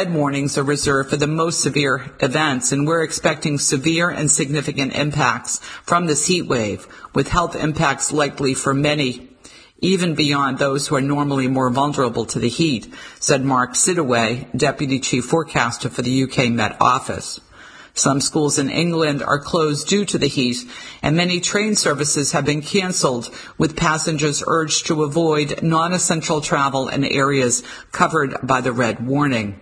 red warnings are reserved for the most severe events, and we're expecting severe and significant impacts from this heat wave, with health impacts likely for many, even beyond those who are normally more vulnerable to the heat, said Mark Sidaway, Deputy Chief Forecaster for the UK Met Office. Some schools in England are closed due to the heat, and many train services have been cancelled, with passengers urged to avoid non-essential travel in areas covered by the red warning.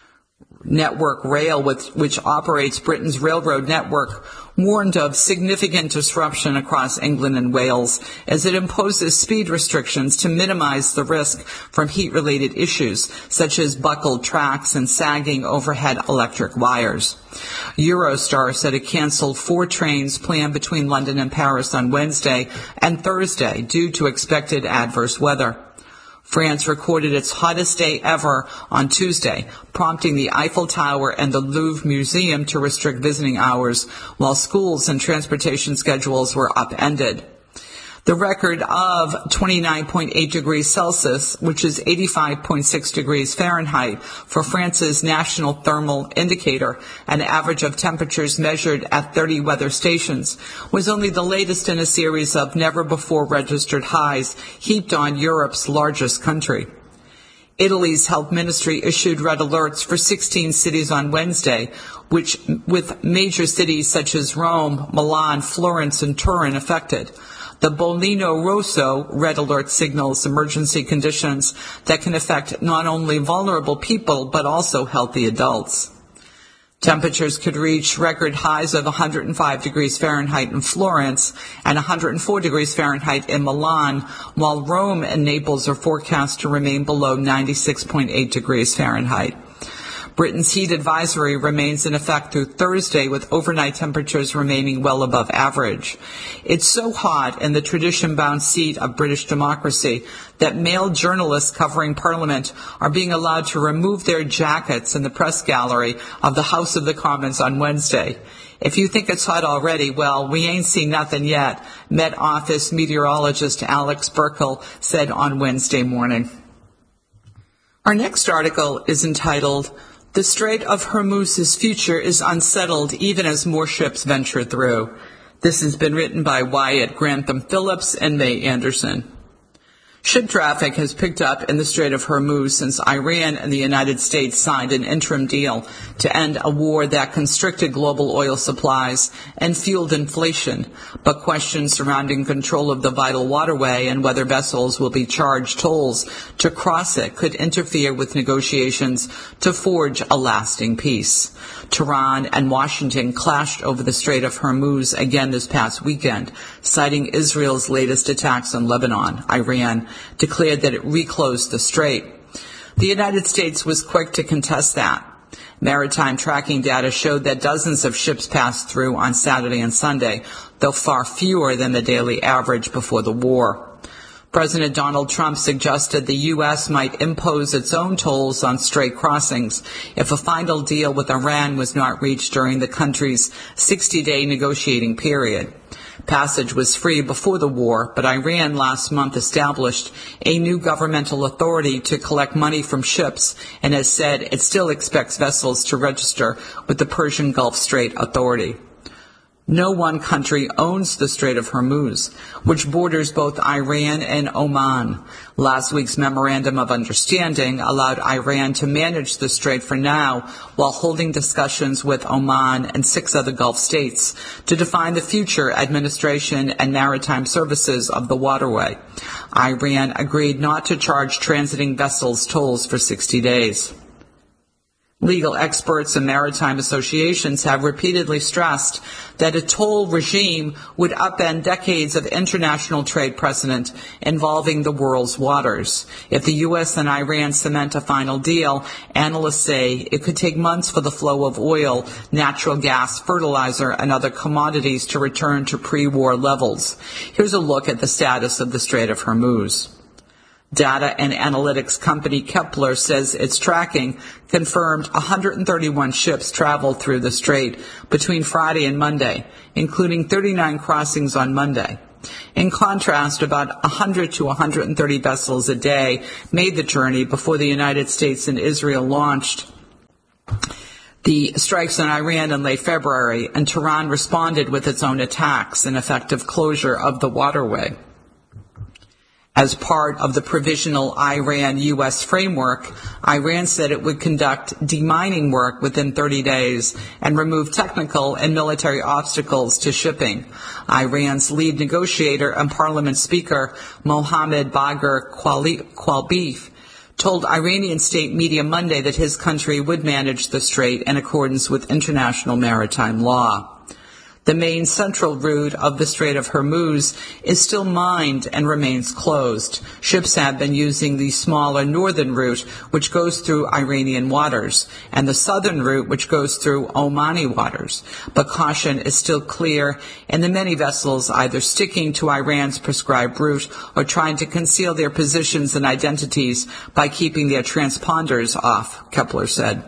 Network Rail, which operates Britain's railroad network, warned of significant disruption across England and Wales as it imposes speed restrictions to minimize the risk from heat-related issues, such as buckled tracks and sagging overhead electric wires. Eurostar said it canceled 4 trains planned between London and Paris on Wednesday and Thursday due to expected adverse weather. France recorded its hottest day ever on Tuesday, prompting the Eiffel Tower and the Louvre Museum to restrict visiting hours, while schools and transportation schedules were upended. The record of 29.8 degrees Celsius, which is 85.6 degrees Fahrenheit, for France's national thermal indicator, an average of temperatures measured at 30 weather stations, was only the latest in a series of never-before-registered highs heaped on Europe's largest country. Italy's health ministry issued red alerts for 16 cities on Wednesday, with major cities such as Rome, Milan, Florence, and Turin affected. The Bollino Rosso red alert signals emergency conditions that can affect not only vulnerable people but also healthy adults. Temperatures could reach record highs of 105 degrees Fahrenheit in Florence and 104 degrees Fahrenheit in Milan, while Rome and Naples are forecast to remain below 96.8 degrees Fahrenheit. Britain's heat advisory remains in effect through Thursday, with overnight temperatures remaining well above average. It's so hot in the tradition-bound seat of British democracy that male journalists covering Parliament are being allowed to remove their jackets in the press gallery of the House of the Commons on Wednesday. If you think it's hot already, well, we ain't seen nothing yet, Met Office meteorologist Alex Burkle said on Wednesday morning. Our next article is entitled, "The Strait of Hormuz's future is unsettled even as more ships venture through." This has been written by Wyatt Grantham Phillips and May Anderson. Ship traffic has picked up in the Strait of Hormuz since Iran and the United States signed an interim deal to end a war that constricted global oil supplies and fueled inflation, but questions surrounding control of the vital waterway and whether vessels will be charged tolls to cross it could interfere with negotiations to forge a lasting peace. Tehran and Washington clashed over the Strait of Hormuz again this past weekend, citing Israel's latest attacks on Lebanon. Iran declared that it reclosed the strait. The United States was quick to contest that. Maritime tracking data showed that dozens of ships passed through on Saturday and Sunday, though far fewer than the daily average before the war. President Donald Trump suggested the U.S. might impose its own tolls on strait crossings if a final deal with Iran was not reached during the country's 60-day negotiating period. Passage was free before the war, but Iran last month established a new governmental authority to collect money from ships and has said it still expects vessels to register with the Persian Gulf Strait Authority. No one country owns the Strait of Hormuz, which borders both Iran and Oman. Last week's Memorandum of Understanding allowed Iran to manage the strait for now while holding discussions with Oman and 6 other Gulf states to define the future administration and maritime services of the waterway. Iran agreed not to charge transiting vessels tolls for 60 days. Legal experts and maritime associations have repeatedly stressed that a toll regime would upend decades of international trade precedent involving the world's waters. If the U.S. and Iran cement a final deal, analysts say it could take months for the flow of oil, natural gas, fertilizer, and other commodities to return to pre-war levels. Here's a look at the status of the Strait of Hormuz. Data and analytics company Kepler says its tracking confirmed 131 ships traveled through the strait between Friday and Monday, including 39 crossings on Monday. In contrast, about 100 to 130 vessels a day made the journey before the United States and Israel launched the strikes on Iran in late February, and Tehran responded with its own attacks and effective closure of the waterway. As part of the provisional Iran-U.S. framework, Iran said it would conduct demining work within 30 days and remove technical and military obstacles to shipping. Iran's lead negotiator and parliament speaker, Mohammad Bagher Qualbif, told Iranian state media Monday that his country would manage the strait in accordance with international maritime law. The main central route of the Strait of Hormuz is still mined and remains closed. Ships have been using the smaller northern route, which goes through Iranian waters, and the southern route, which goes through Omani waters. But caution is still clear, and the many vessels either sticking to Iran's prescribed route or trying to conceal their positions and identities by keeping their transponders off, Kepler said.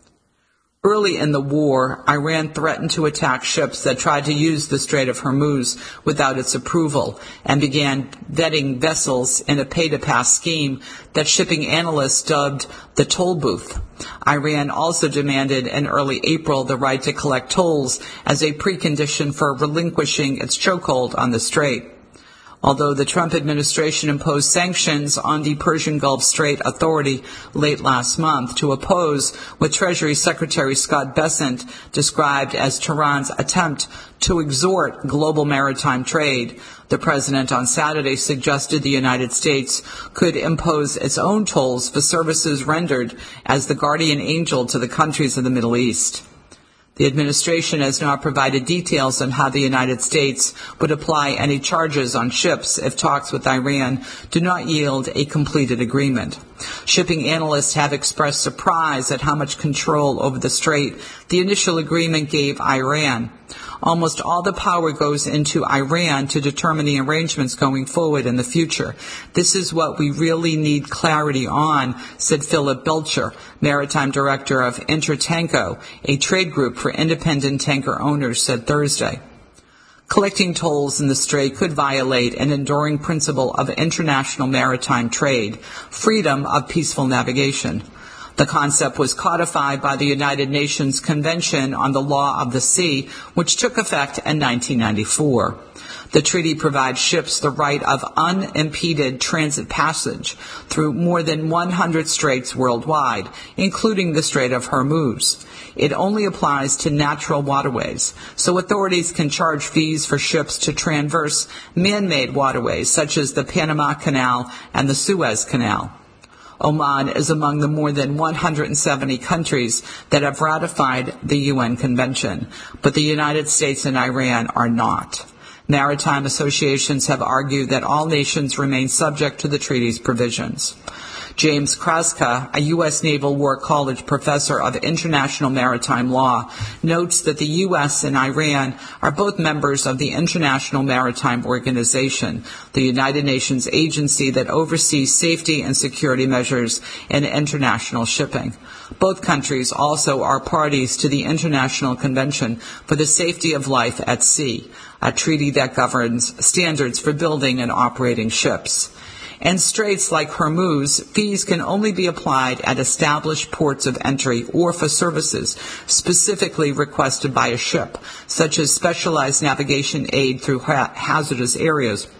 Early in the war, Iran threatened to attack ships that tried to use the Strait of Hormuz without its approval and began vetting vessels in a pay-to-pass scheme that shipping analysts dubbed the toll booth. Iran also demanded in early April the right to collect tolls as a precondition for relinquishing its chokehold on the strait. Although the Trump administration imposed sanctions on the Persian Gulf Strait Authority late last month to oppose what Treasury Secretary Scott Bessent described as Tehran's attempt to extort global maritime trade, the president on Saturday suggested the United States could impose its own tolls for services rendered as the guardian angel to the countries of the Middle East. The administration has not provided details on how the United States would apply any charges on ships if talks with Iran do not yield a completed agreement. Shipping analysts have expressed surprise at how much control over the strait the initial agreement gave Iran. Almost all the power goes into Iran to determine the arrangements going forward in the future. This is what we really need clarity on, said Philip Belcher, maritime director of Intertanko, a trade group for independent tanker owners, said Thursday. Collecting tolls in the strait could violate an enduring principle of international maritime trade, freedom of peaceful navigation. The concept was codified by the United Nations Convention on the Law of the Sea, which took effect in 1994. The treaty provides ships the right of unimpeded transit passage through more than 100 straits worldwide, including the Strait of Hormuz. It only applies to natural waterways, so authorities can charge fees for ships to traverse man-made waterways such as the Panama Canal and the Suez Canal. Oman is among the more than 170 countries that have ratified the UN Convention, but the United States and Iran are not. Maritime associations have argued that all nations remain subject to the treaty's provisions. James Kraska, a U.S. Naval War College professor of international maritime law, notes that the U.S. and Iran are both members of the International Maritime Organization, the United Nations agency that oversees safety and security measures in international shipping. Both countries also are parties to the International Convention for the Safety of Life at Sea, a treaty that governs standards for building and operating ships. In straits like Hormuz, fees can only be applied at established ports of entry or for services specifically requested by a ship, such as specialized navigation aid through hazardous areas,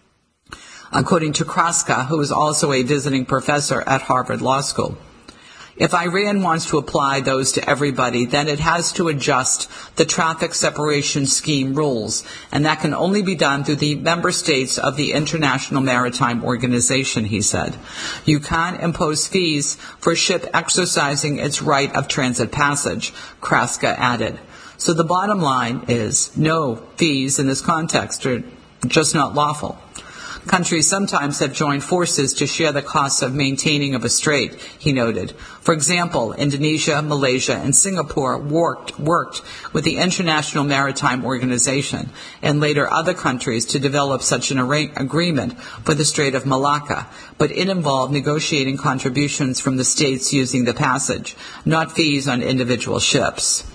according to Kraska, who is also a visiting professor at Harvard Law School. If Iran wants to apply those to everybody, then it has to adjust the traffic separation scheme rules, and that can only be done through the member states of the International Maritime Organization, he said. You can't impose fees for a ship exercising its right of transit passage, Kraska added. So the bottom line is no fees in this context are just not lawful. Countries sometimes have joined forces to share the costs of maintaining of a strait, he noted. For example, Indonesia, Malaysia, and Singapore worked with the International Maritime Organization and later other countries to develop such an agreement for the Strait of Malacca, but it involved negotiating contributions from the states using the passage, not fees on individual ships.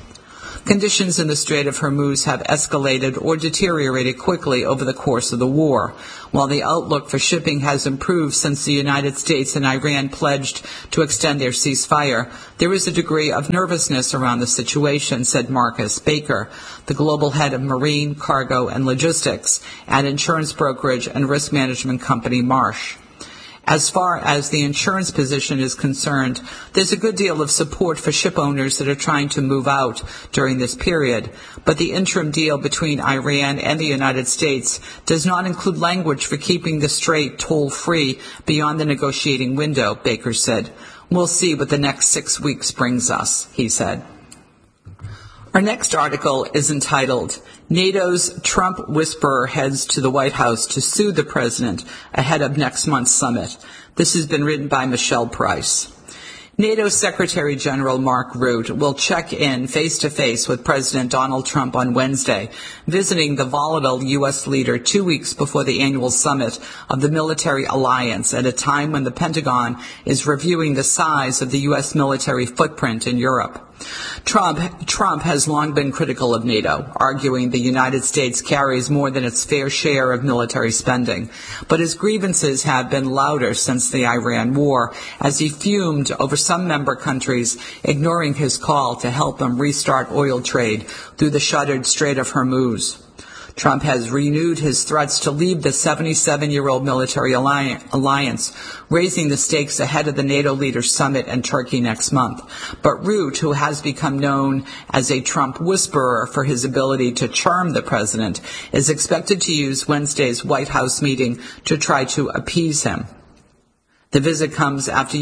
Conditions in the Strait of Hormuz have escalated or deteriorated quickly over the course of the war. While the outlook for shipping has improved since the United States and Iran pledged to extend their ceasefire, there is a degree of nervousness around the situation, said Marcus Baker, the global head of marine, cargo, and logistics at insurance brokerage and risk management company Marsh. As far as the insurance position is concerned, there's a good deal of support for ship owners that are trying to move out during this period, but the interim deal between Iran and the United States does not include language for keeping the strait toll-free beyond the negotiating window, Baker said. We'll see what the next 6 weeks brings us, he said. Our next article is entitled, NATO's Trump Whisperer Heads to the White House to Sue the President Ahead of Next Month's Summit. This has been written by Michelle Price. NATO Secretary General Mark Rutte will check in face-to-face with President Donald Trump on Wednesday, visiting the volatile U.S. leader 2 weeks before the annual summit of the military alliance at a time when the Pentagon is reviewing the size of the U.S. military footprint in Europe. Trump has long been critical of NATO, arguing the United States carries more than its fair share of military spending. But his grievances have been louder since the Iran war, as he fumed over some member countries ignoring his call to help them restart oil trade through the shuttered Strait of Hormuz. Trump has renewed his threats to leave the 77-year-old military alliance, raising the stakes ahead of the NATO leaders' summit in Turkey next month. But Rutte, who has become known as a Trump whisperer for his ability to charm the president, is expected to use Wednesday's White House meeting to try to appease him. The visit comes after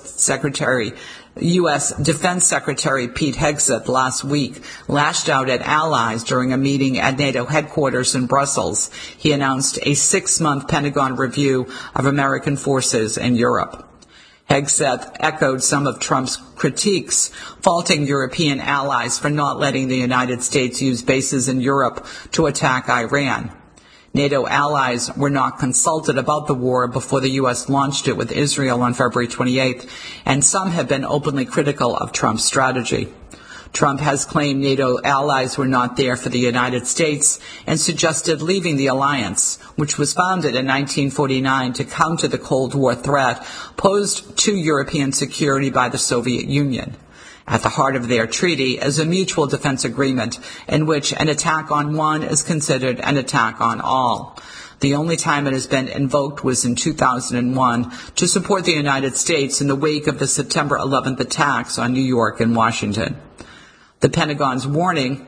U.S. Defense Secretary Pete Hegseth last week lashed out at allies during a meeting at NATO headquarters in Brussels. He announced a 6-month Pentagon review of American forces in Europe. Hegseth echoed some of Trump's critiques, faulting European allies for not letting the United States use bases in Europe to attack Iran. NATO allies were not consulted about the war before the U.S. launched it with Israel on February 28th, and some have been openly critical of Trump's strategy. Trump has claimed NATO allies were not there for the United States and suggested leaving the alliance, which was founded in 1949 to counter the Cold War threat posed to European security by the Soviet Union. At the heart of their treaty is a mutual defense agreement in which an attack on one is considered an attack on all. The only time it has been invoked was in 2001 to support the United States in the wake of the September 11th attacks on New York and Washington. The Pentagon's warning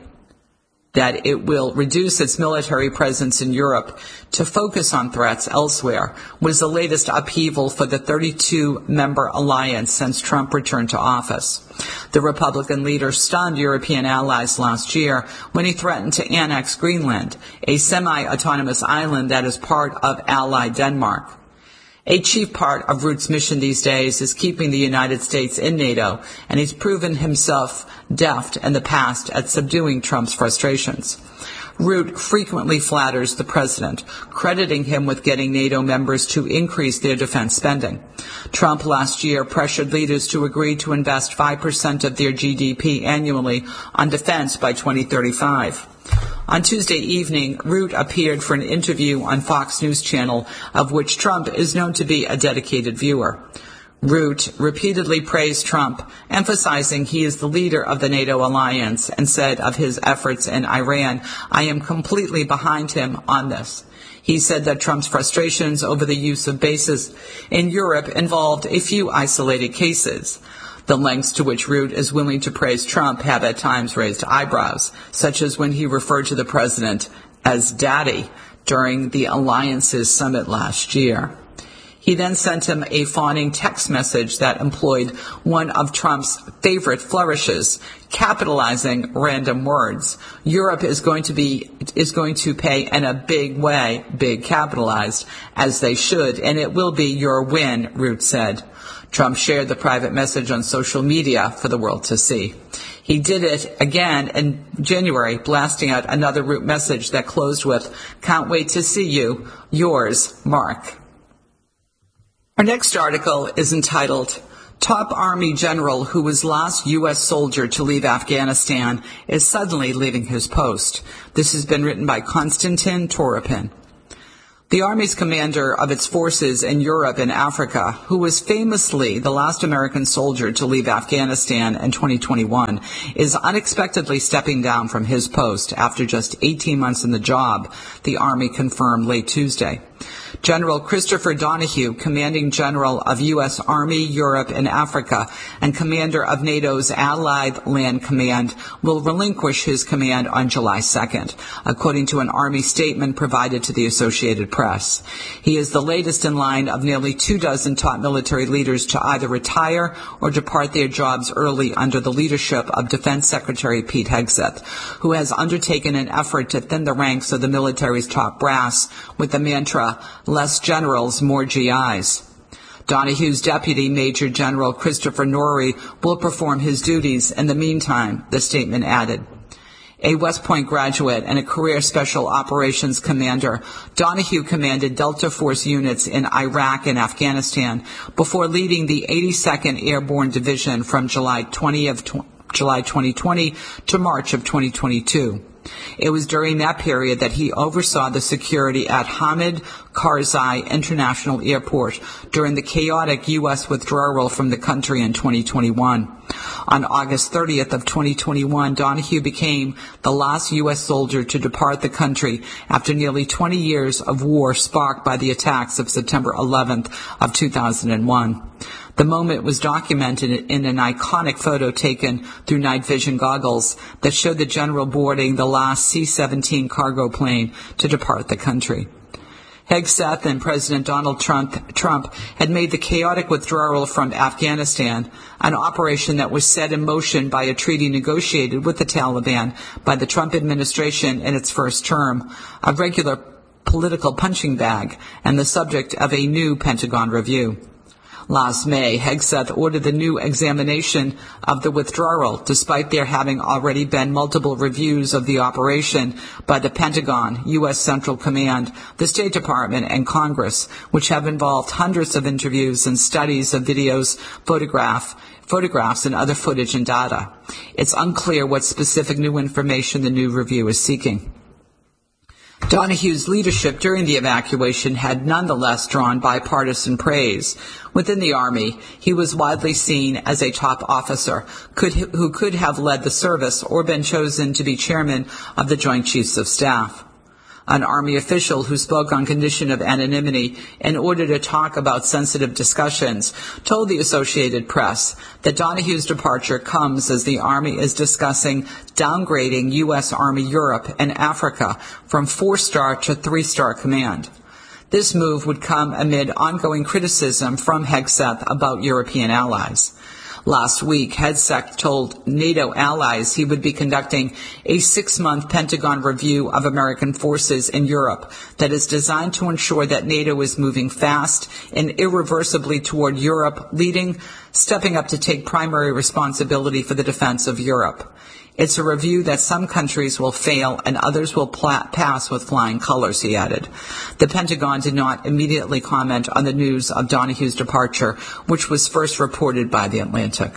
that it will reduce its military presence in Europe to focus on threats elsewhere was the latest upheaval for the 32-member alliance since Trump returned to office. The Republican leader stunned European allies last year when he threatened to annex Greenland, a semi-autonomous island that is part of ally Denmark. A chief part of Rutte's mission these days is keeping the United States in NATO, and he's proven himself deft in the past at subduing Trump's frustrations. Rutte frequently flatters the president, crediting him with getting NATO members to increase their defense spending. Trump last year pressured leaders to agree to invest 5% of their GDP annually on defense by 2035. On Tuesday evening, Rutte appeared for an interview on Fox News Channel, of which Trump is known to be a dedicated viewer. Rutte repeatedly praised Trump, emphasizing he is the leader of the NATO alliance, and said of his efforts in Iran, "I am completely behind him on this." He said that Trump's frustrations over the use of bases in Europe involved a few isolated cases. The lengths to which Rutte is willing to praise Trump have at times raised eyebrows, such as when he referred to the president as daddy during the alliance's summit last year. He then sent him a fawning text message that employed one of Trump's favorite flourishes, capitalizing random words. Europe is going to pay in a big way, big capitalized, as they should, and it will be your win, Rutte said. Trump shared the private message on social media for the world to see. He did it again in January, blasting out another Rutte message that closed with, "Can't wait to see you. Yours, Mark." Our next article is entitled, Top Army general who was last U.S. soldier to leave Afghanistan is suddenly leaving his post. This has been written by Konstantin Toropin. The Army's commander of its forces in Europe and Africa, who was famously the last American soldier to leave Afghanistan in 2021, is unexpectedly stepping down from his post after just 18 months in the job, the Army confirmed late Tuesday. General Christopher Donahue, commanding general of U.S. Army, Europe, and Africa, and commander of NATO's Allied Land Command, will relinquish his command on July 2nd, according to an Army statement provided to the Associated Press. He is the latest in line of nearly 24 top military leaders to either retire or depart their jobs early under the leadership of Defense Secretary Pete Hegseth, who has undertaken an effort to thin the ranks of the military's top brass with the mantra, less generals, more GIs. Donahue's deputy, Major General Christopher Norrie, will perform his duties in the meantime, the statement added. A West Point graduate and a career special operations commander, Donahue commanded Delta Force units in Iraq and Afghanistan before leading the 82nd Airborne Division from July 2020 to March of 2022. It was during that period that he oversaw the security at Hamid Karzai International Airport during the chaotic U.S. withdrawal from the country in 2021. On August 30th of 2021, Donahue became the last U.S. soldier to depart the country after nearly 20 years of war sparked by the attacks of September 11th of 2001. The moment was documented in an iconic photo taken through night vision goggles that showed the general boarding the last C-17 cargo plane to depart the country. Hegseth and President Donald Trump had made the chaotic withdrawal from Afghanistan, an operation that was set in motion by a treaty negotiated with the Taliban by the Trump administration in its first term, a regular political punching bag and the subject of a new Pentagon review. Last May, Hegseth ordered the new examination of the withdrawal, despite there having already been multiple reviews of the operation by the Pentagon, U.S. Central Command, the State Department, and Congress, which have involved hundreds of interviews and studies of videos, photographs, and other footage and data. It's unclear what specific new information the new review is seeking. Donahue's leadership during the evacuation had nonetheless drawn bipartisan praise. Within the Army, he was widely seen as a top officer who could have led the service or been chosen to be chairman of the Joint Chiefs of Staff. An Army official who spoke on condition of anonymity in order to talk about sensitive discussions told the Associated Press that Donahue's departure comes as the Army is discussing downgrading U.S. Army Europe and Africa from 4-star to 3-star command. This move would come amid ongoing criticism from Hegseth about European allies. Last week, Hegseth told NATO allies he would be conducting a 6-month Pentagon review of American forces in Europe that is designed to ensure that NATO is moving fast and irreversibly toward Europe, stepping up to take primary responsibility for the defense of Europe. It's a review that some countries will fail and others will pass with flying colors, he added. The Pentagon did not immediately comment on the news of Donahue's departure, which was first reported by The Atlantic.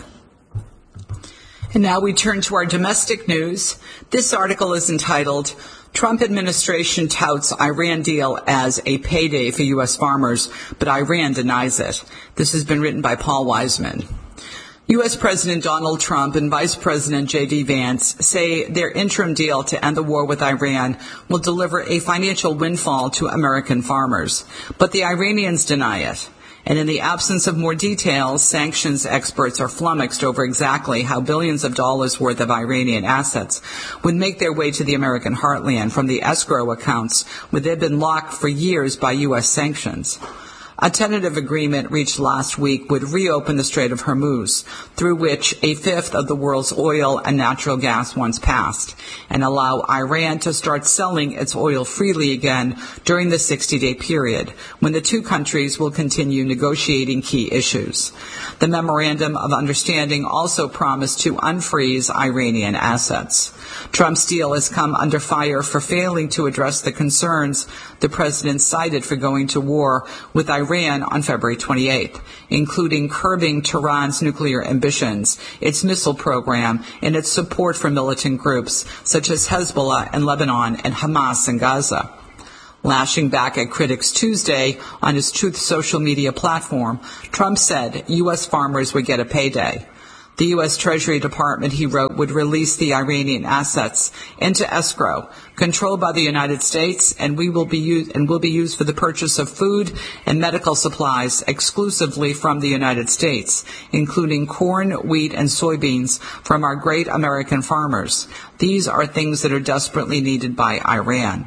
And now we turn to our domestic news. This article is entitled, Trump administration touts Iran deal as a payday for U.S. farmers, but Iran denies it. This has been written by Paul Wiseman. U.S. President Donald Trump and Vice President J.D. Vance say their interim deal to end the war with Iran will deliver a financial windfall to American farmers. But the Iranians deny it. And in the absence of more details, sanctions experts are flummoxed over exactly how billions of dollars worth of Iranian assets would make their way to the American heartland from the escrow accounts where they've been locked for years by U.S. sanctions. A tentative agreement reached last week would reopen the Strait of Hormuz, through which a fifth of the world's oil and natural gas once passed, and allow Iran to start selling its oil freely again during the 60-day period, when the two countries will continue negotiating key issues. The Memorandum of Understanding also promised to unfreeze Iranian assets. Trump's deal has come under fire for failing to address the concerns the president cited for going to war with Iran Iran on February 28th, including curbing Tehran's nuclear ambitions, its missile program, and its support for militant groups such as Hezbollah in Lebanon and Hamas in Gaza. Lashing back at critics Tuesday on his Truth social media platform, Trump said U.S. farmers would get a payday. The U.S. Treasury Department, he wrote, would release the Iranian assets into escrow, controlled by the United States, and will be used for the purchase of food and medical supplies exclusively from the United States, including corn, wheat, and soybeans from our great American farmers. These are things that are desperately needed by Iran.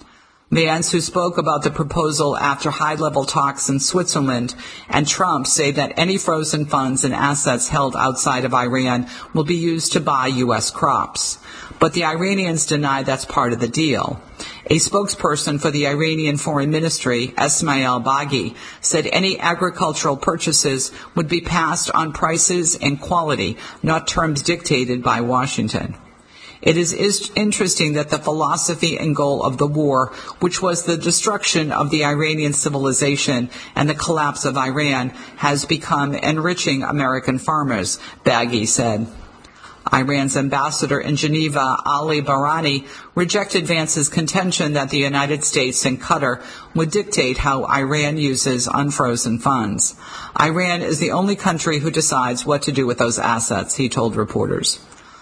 Vance, who spoke about the proposal after high-level talks in Switzerland, and Trump say that any frozen funds and assets held outside of Iran will be used to buy U.S. crops. But the Iranians deny that's part of the deal. A spokesperson for the Iranian Foreign Ministry, Ismail Baghi, said any agricultural purchases would be passed on prices and quality, not terms dictated by Washington. It is interesting that the philosophy and goal of the war, which was the destruction of the Iranian civilization and the collapse of Iran, has become enriching American farmers, Baghi said. Iran's ambassador in Geneva, Ali Barani, rejected Vance's contention that the United States and Qatar would dictate how Iran uses unfrozen funds. Iran is the only country who decides what to do with those assets, he told reporters.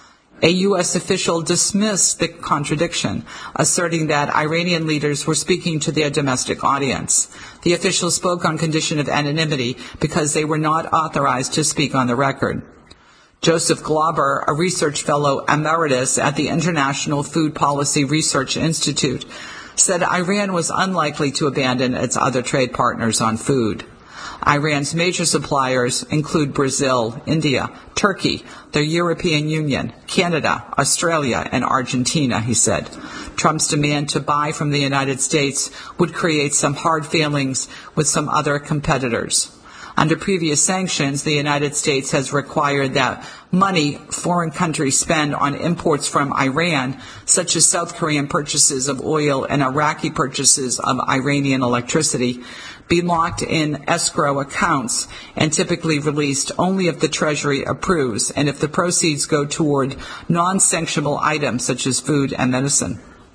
A U.S. official dismissed the contradiction, asserting that Iranian leaders were speaking to their domestic audience. The official spoke on condition of anonymity because they were not authorized to speak on the record. Joseph Glauber, a research fellow emeritus at the International Food Policy Research Institute, said Iran was unlikely to abandon its other trade partners on food. Iran's major suppliers include Brazil, India, Turkey, the European Union, Canada, Australia, and Argentina, he said. Trump's demand to buy from the United States would create some hard feelings with some other competitors. Under previous sanctions, the United States has required that money foreign countries spend on imports from Iran, such as South Korean purchases of oil and Iraqi purchases of Iranian electricity, be locked in escrow accounts and typically released only if the Treasury approves and if the proceeds go toward non-sanctionable items such as food and medicine.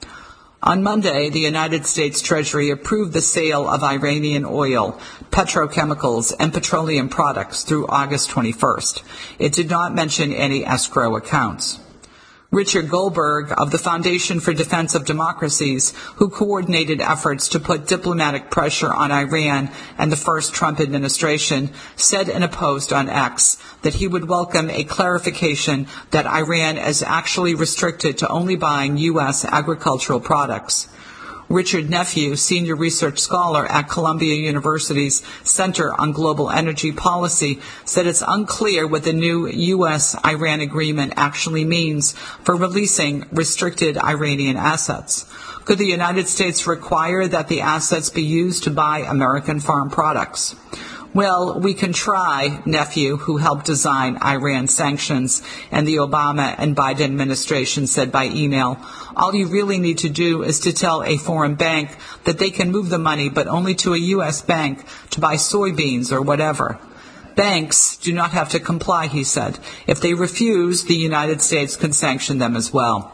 On Monday, the United States Treasury approved the sale of Iranian oil, petrochemicals, and petroleum products through August 21st. It did not mention any escrow accounts. Richard Goldberg of the Foundation for Defense of Democracies, who coordinated efforts to put diplomatic pressure on Iran and the first Trump administration, said in a post on X that he would welcome a clarification that Iran is actually restricted to only buying U.S. agricultural products. Richard Nephew, senior research scholar at Columbia University's Center on Global Energy Policy, said it's unclear what the new U.S.-Iran agreement actually means for releasing restricted Iranian assets. Could the United States require that the assets be used to buy American farm products? Well, we can try, Nephew, who helped design Iran sanctions, and the Obama and Biden administration said by email. All you really need to do is to tell a foreign bank that they can move the money, but only to a U.S. bank to buy soybeans or whatever. Banks do not have to comply, he said. If they refuse, the United States can sanction them as well.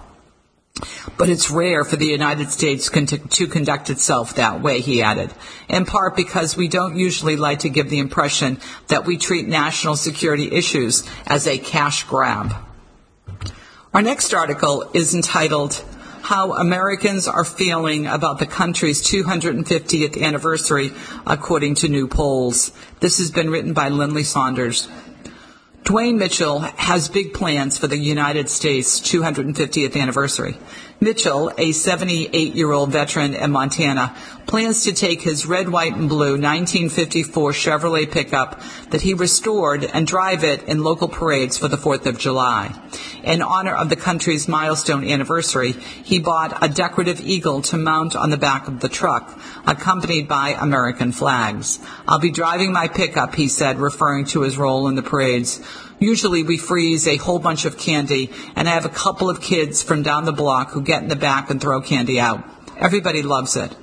But it's rare for the United States to conduct itself that way, he added, in part because we don't usually like to give the impression that we treat national security issues as a cash grab. Our next article is entitled, How Americans Are Feeling About the Country's 250th Anniversary, According to New Polls. This has been written by Lindley Saunders. Dwayne Mitchell has big plans for the United States' 250th anniversary. Mitchell, a 78-year-old veteran in Montana, plans to take his red, white, and blue 1954 Chevrolet pickup that he restored and drive it in local parades for the 4th of July. In honor of the country's milestone anniversary, he bought a decorative eagle to mount on the back of the truck, accompanied by American flags. I'll be driving my pickup, he said, referring to his role in the parades. Usually we freeze a whole bunch of candy, and I have a couple of kids from down the block who get in the back and throw candy out. Everybody loves it.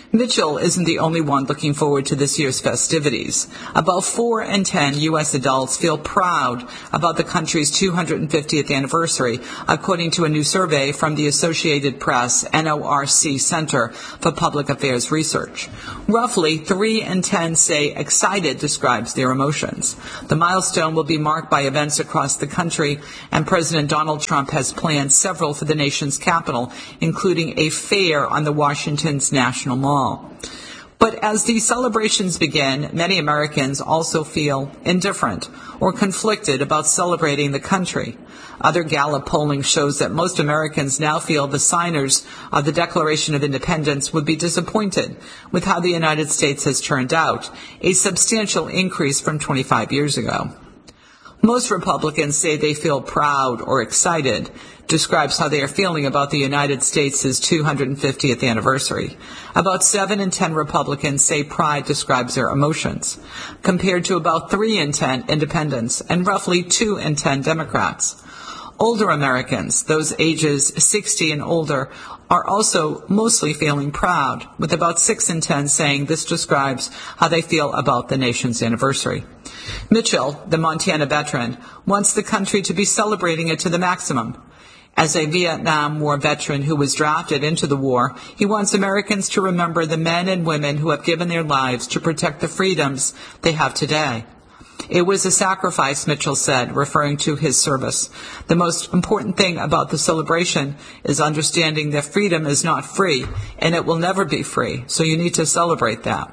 Mitchell isn't the only one looking forward to this year's festivities. About 4 in 10 U.S. adults feel proud about the country's 250th anniversary, according to a new survey from the Associated Press NORC Center for Public Affairs Research. Roughly 3 in 10 say excited describes their emotions. The milestone will be marked by events across the country, and President Donald Trump has planned several for the nation's capital, including a fair on the Washington's National Mall. But as these celebrations begin, many Americans also feel indifferent or conflicted about celebrating the country. Other Gallup polling shows that most Americans now feel the signers of the Declaration of Independence would be disappointed with how the United States has turned out, a substantial increase from 25 years ago. Most Republicans say they feel proud or excited, describes how they are feeling about the United States' 250th anniversary. About 7 in 10 Republicans say pride describes their emotions, compared to about 3 in 10 independents and roughly 2 in 10 Democrats. Older Americans, those ages 60 and older, are also mostly feeling proud, with about 6 in 10 saying this describes how they feel about the nation's anniversary. Mitchell, the Montana veteran, wants the country to be celebrating it to the maximum. As a Vietnam War veteran who was drafted into the war, he wants Americans to remember the men and women who have given their lives to protect the freedoms they have today. It was a sacrifice, Mitchell said, referring to his service. The most important thing about the celebration is understanding that freedom is not free, and it will never be free, so you need to celebrate that.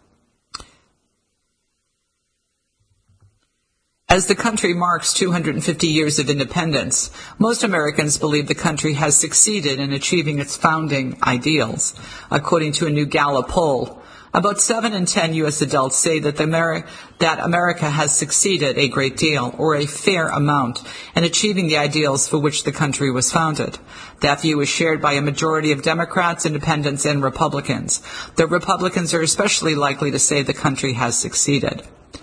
As the country marks 250 years of independence, most Americans believe the country has succeeded in achieving its founding ideals. According to a new Gallup poll, about 7 in 10 U.S. adults say that America has succeeded a great deal, or a fair amount, in achieving the ideals for which the country was founded. That view is shared by a majority of Democrats, Independents, and Republicans. The Republicans are especially likely to say the country has succeeded.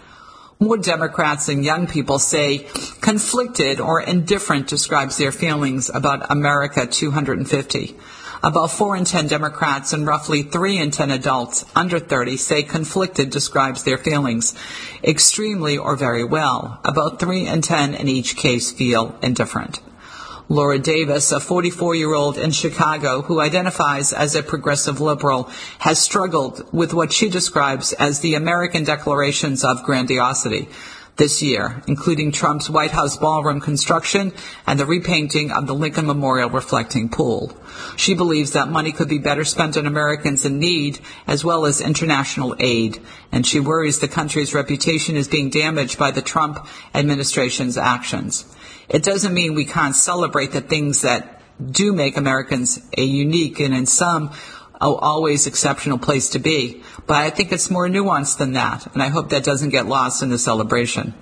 More Democrats and young people say conflicted or indifferent describes their feelings about America 250. About 4 in 10 Democrats and roughly 3 in 10 adults under 30 say conflicted describes their feelings extremely or very well. About 3 in 10 in each case feel indifferent. Laura Davis, a 44-year-old in Chicago who identifies as a progressive liberal, has struggled with what she describes as the American declarations of grandiosity this year, including Trump's White House ballroom construction and the repainting of the Lincoln Memorial reflecting pool. She believes that money could be better spent on Americans in need as well as international aid, and she worries the country's reputation is being damaged by the Trump administration's actions. It doesn't mean we can't celebrate the things that do make Americans a unique and in some always exceptional place to be, but I think it's more nuanced than that, and I hope that doesn't get lost in the celebration.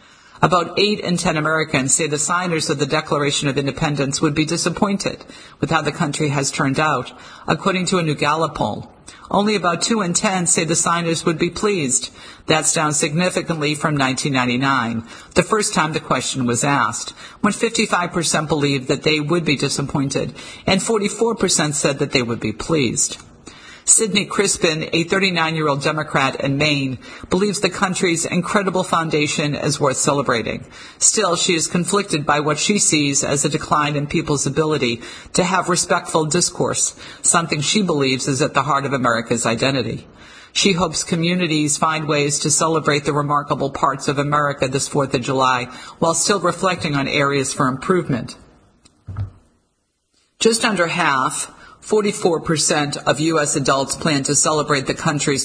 About 8 in 10 Americans say the signers of the Declaration of Independence would be disappointed with how the country has turned out, according to a new Gallup poll. Only about 2 in 10 say the signers would be pleased. That's down significantly from 1999, the first time the question was asked, when 55% believed that they would be disappointed and 44% said that they would be pleased. Sidney Crispin, a 39-year-old Democrat in Maine, believes the country's incredible foundation is worth celebrating. Still, she is conflicted by what she sees as a decline in people's ability to have respectful discourse, something she believes is at the heart of America's identity. She hopes communities find ways to celebrate the remarkable parts of America this 4th of July while still reflecting on areas for improvement. Just under half, 44% of U.S. adults plan to celebrate the country's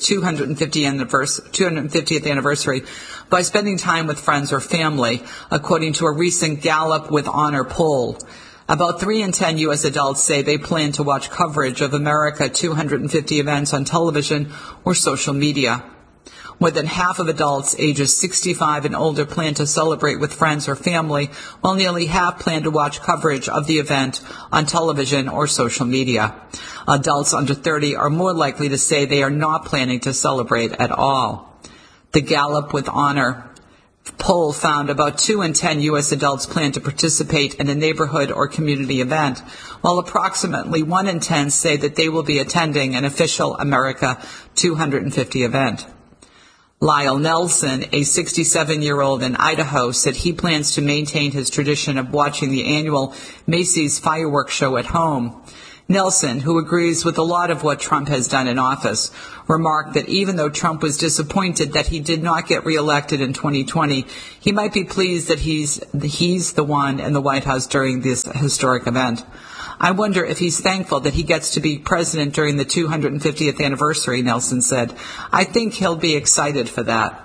250th anniversary by spending time with friends or family, according to a recent Gallup with Honor poll. About 3 in 10 U.S. adults say they plan to watch coverage of America 250 events on television or social media. More than half of adults ages 65 and older plan to celebrate with friends or family, while nearly half plan to watch coverage of the event on television or social media. Adults under 30 are more likely to say they are not planning to celebrate at all. The Gallup with Honor poll found about 2 in 10 U.S. adults plan to participate in a neighborhood or community event, while approximately 1 in 10 say that they will be attending an official America 250 event. Lyle Nelson, a 67-year-old in Idaho, said he plans to maintain his tradition of watching the annual Macy's fireworks show at home. Nelson, who agrees with a lot of what Trump has done in office, remarked that even though Trump was disappointed that he did not get reelected in 2020, he might be pleased that he's the one in the White House during this historic event. I wonder if he's thankful that he gets to be president during the 250th anniversary, Nelson said. I think he'll be excited for that.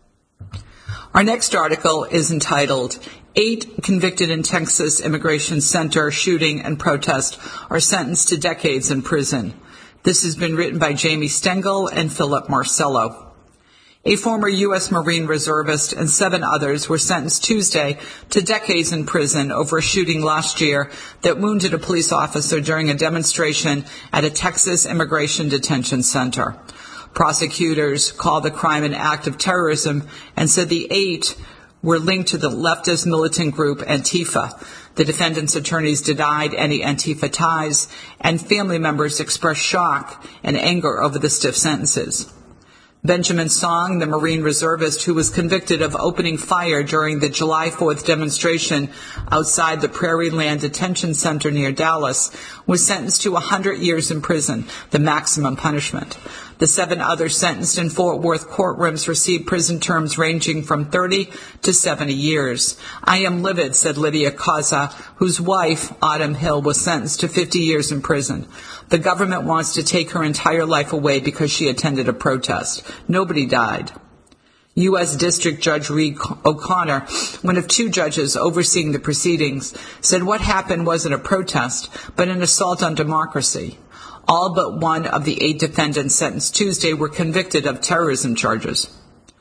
Our next article is entitled, 8 convicted in Texas Immigration Center shooting and protest are sentenced to decades in prison. This has been written by Jamie Stengel and Philip Marcello. A former U.S. Marine reservist and 7 others were sentenced Tuesday to decades in prison over a shooting last year that wounded a police officer during a demonstration at a Texas immigration detention center. Prosecutors called the crime an act of terrorism and said the 8 were linked to the leftist militant group Antifa. The defendant's attorneys denied any Antifa ties, and family members expressed shock and anger over the stiff sentences. Benjamin Song, the Marine reservist who was convicted of opening fire during the July 4th demonstration outside the Prairie Land Detention Center near Dallas, was sentenced to 100 years in prison, the maximum punishment. The 7 others sentenced in Fort Worth courtrooms received prison terms ranging from 30 to 70 years. I am livid, said Lydia Causa, whose wife, Autumn Hill, was sentenced to 50 years in prison. The government wants to take her entire life away because she attended a protest. Nobody died. U.S. District Judge Reed O'Connor, one of 2 judges overseeing the proceedings, said what happened wasn't a protest, but an assault on democracy. All but 1 of the 8 defendants sentenced Tuesday were convicted of terrorism charges.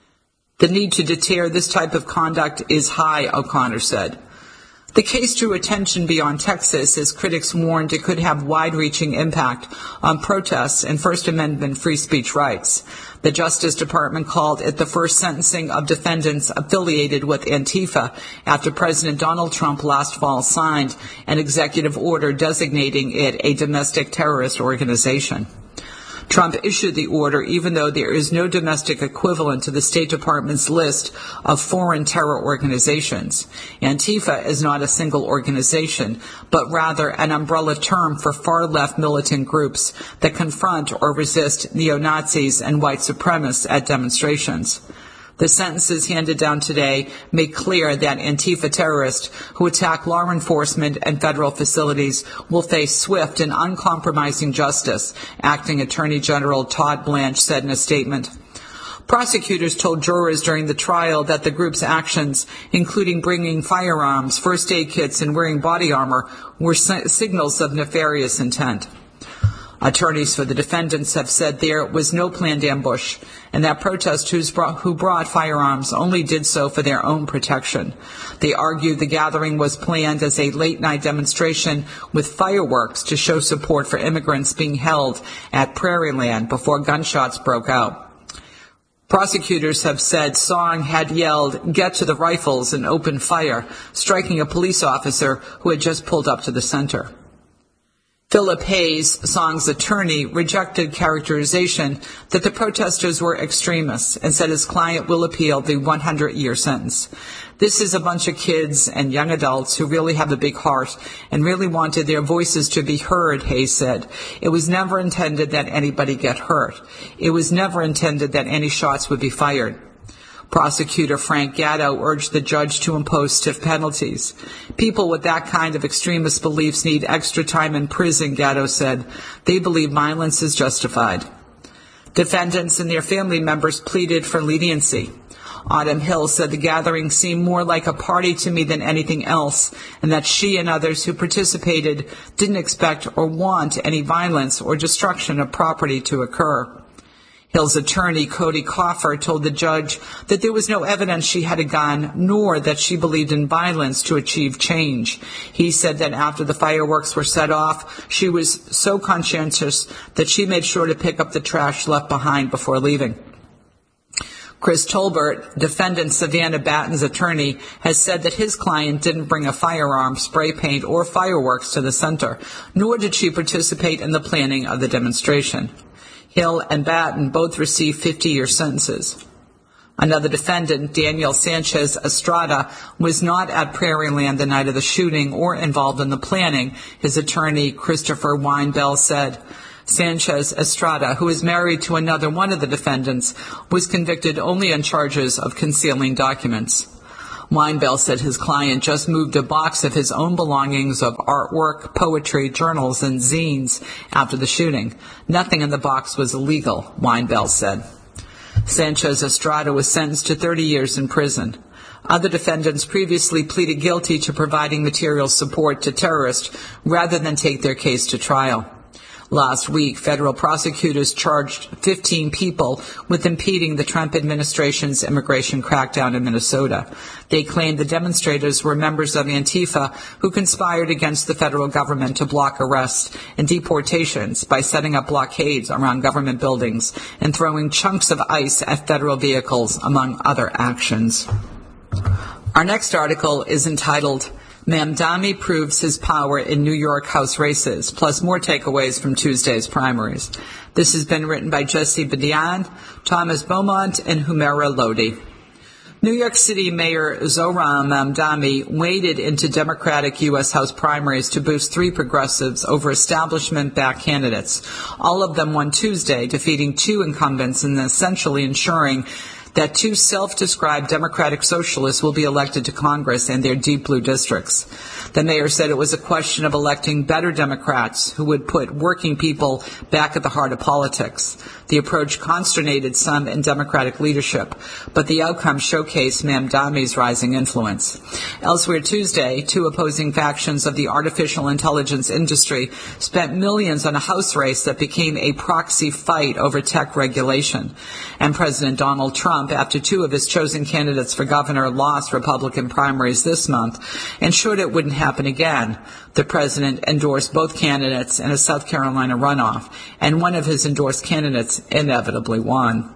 The need to deter this type of conduct is high, O'Connor said. The case drew attention beyond Texas as critics warned it could have wide-reaching impact on protests and First Amendment free speech rights. The Justice Department called it the first sentencing of defendants affiliated with Antifa after President Donald Trump last fall signed an executive order designating it a domestic terrorist organization. Trump issued the order even though there is no domestic equivalent to the State Department's list of foreign terror organizations. Antifa is not a single organization, but rather an umbrella term for far-left militant groups that confront or resist neo-Nazis and white supremacists at demonstrations. The sentences handed down today make clear that Antifa terrorists who attack law enforcement and federal facilities will face swift and uncompromising justice, Acting Attorney General Todd Blanche said in a statement. Prosecutors told jurors during the trial that the group's actions, including bringing firearms, first aid kits, and wearing body armor, were signals of nefarious intent. Attorneys for the defendants have said there was no planned ambush, and that protesters who brought firearms only did so for their own protection. They argued the gathering was planned as a late-night demonstration with fireworks to show support for immigrants being held at Prairie Land before gunshots broke out. Prosecutors have said Song had yelled, "Get to the rifles," and opened fire, striking a police officer who had just pulled up to the center. Philip Hayes, Song's attorney, rejected characterization that the protesters were extremists and said his client will appeal the 100-year sentence. This is a bunch of kids and young adults who really have a big heart and really wanted their voices to be heard, Hayes said. It was never intended that anybody get hurt. It was never intended that any shots would be fired. Prosecutor Frank Gatto urged the judge to impose stiff penalties. People with that kind of extremist beliefs need extra time in prison, Gatto said. They believe violence is justified. Defendants and their family members pleaded for leniency. Autumn Hill said the gathering seemed more like a party to me than anything else, and that she and others who participated didn't expect or want any violence or destruction of property to occur. Hill's attorney, Cody Coffer, told the judge that there was no evidence she had a gun, nor that she believed in violence to achieve change. He said that after the fireworks were set off, she was so conscientious that she made sure to pick up the trash left behind before leaving. Chris Tolbert, defendant Savannah Batten's attorney, has said that his client didn't bring a firearm, spray paint, or fireworks to the center, nor did she participate in the planning of the demonstration. Hill and Batten both received 50-year sentences. Another defendant, Daniel Sanchez Estrada, was not at Prairieland the night of the shooting or involved in the planning, his attorney Christopher Weinbell said. Sanchez Estrada, who is married to another one of the defendants, was convicted only on charges of concealing documents. Weinbell said his client just moved a box of his own belongings of artwork, poetry, journals, and zines after the shooting. Nothing in the box was illegal, Weinbell said. Sanchez Estrada was sentenced to 30 years in prison. Other defendants previously pleaded guilty to providing material support to terrorists rather than take their case to trial. Last week, federal prosecutors charged 15 people with impeding the Trump administration's immigration crackdown in Minnesota. They claimed the demonstrators were members of Antifa who conspired against the federal government to block arrests and deportations by setting up blockades around government buildings and throwing chunks of ice at federal vehicles, among other actions. Our next article is entitled, Mamdani Proves His Power in New York House Races, plus more takeaways from Tuesday's primaries. This has been written by Jesse Badian, Thomas Beaumont, and Humera Lodi. New York City Mayor Zohran Mamdani waded into Democratic U.S. House primaries to boost 3 progressives over establishment-backed candidates. All of them won Tuesday, defeating 2 incumbents and essentially ensuring that 2 self-described Democratic socialists will be elected to Congress in their deep blue districts. The mayor said it was a question of electing better Democrats who would put working people back at the heart of politics. The approach consternated some in Democratic leadership, but the outcome showcased Mamdani's rising influence. Elsewhere Tuesday, 2 opposing factions of the artificial intelligence industry spent millions on a House race that became a proxy fight over tech regulation. And President Donald Trump, after 2 of his chosen candidates for governor lost Republican primaries this month, ensured it wouldn't happen again. The president endorsed both candidates in a South Carolina runoff, and one of his endorsed candidates inevitably won.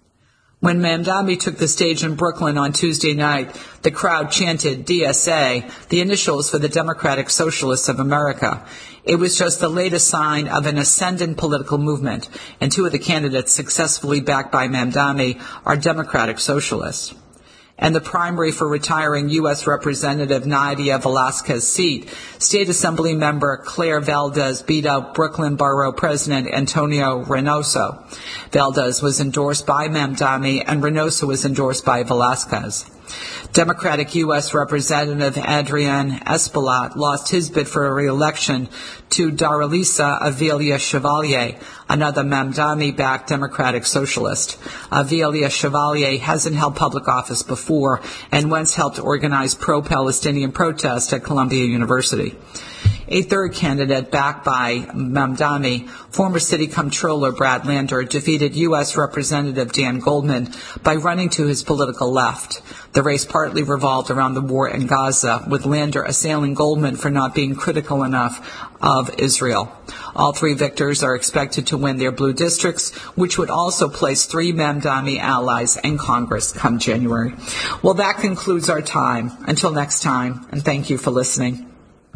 When Mamdani took the stage in Brooklyn on Tuesday night, the crowd chanted DSA, the initials for the Democratic Socialists of America. It was just the latest sign of an ascendant political movement, and 2 of the candidates successfully backed by Mamdani are Democratic Socialists. And the primary for retiring U.S. Representative Nydia Velasquez's seat, State Assembly member Claire Valdez beat out Brooklyn Borough President Antonio Reynoso. Valdez was endorsed by Mamdani, and Reynoso was endorsed by Velasquez. Democratic U.S. Representative Adrian Espaillat lost his bid for a re-election to Daralisa Avelia Chevalier, another Mamdani-backed Democratic Socialist. Avelia Chevalier hasn't held public office before and once helped organize pro-Palestinian protests at Columbia University. A third candidate backed by Mamdani, former city comptroller Brad Lander, defeated U.S. Representative Dan Goldman by running to his political left. The race partly revolved around the war in Gaza, with Lander assailing Goldman for not being critical enough of Israel. All 3 victors are expected to win their blue districts, which would also place 3 Mamdani allies in Congress come January. Well, that concludes our time. Until next time, and thank you for listening.